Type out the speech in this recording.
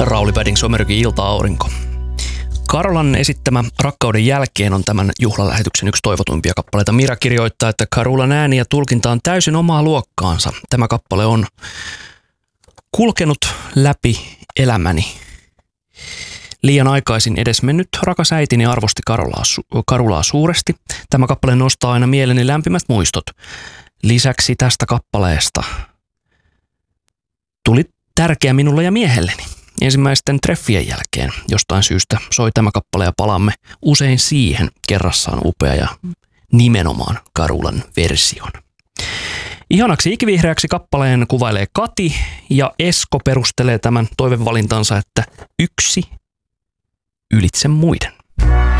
Rauli Paddington Somerkin ilta-aurinko. Carolan esittämä Rakkauden jälkeen on tämän juhlalähetyksen yksi toivotuimpia kappaleita. Mira kirjoittaa, että Carolan ääni ja tulkinta on täysin omaa luokkaansa. Tämä kappale on kulkenut läpi elämäni. Liian aikaisin edesmennyt rakas äitini arvosti Carolaa suuresti. Tämä kappale nostaa aina mieleni lämpimät muistot. Lisäksi tästä kappaleesta tuli tärkeä minulle ja miehelleni. Ensimmäisten treffien jälkeen jostain syystä soi tämä kappale ja palaamme usein siihen. Kerrassaan upea ja nimenomaan Carolan version. Ihanaksi ikivihreäksi kappaleen kuvailee Kati ja Esko perustelee tämän toivevalintansa, että yksi ylitse muiden.